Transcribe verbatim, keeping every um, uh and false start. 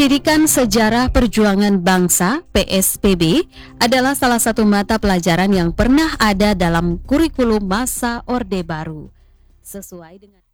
Pendidikan Sejarah Perjuangan Bangsa (P S P B) adalah salah satu mata pelajaran yang pernah ada dalam kurikulum masa Orde Baru. Sesuai dengan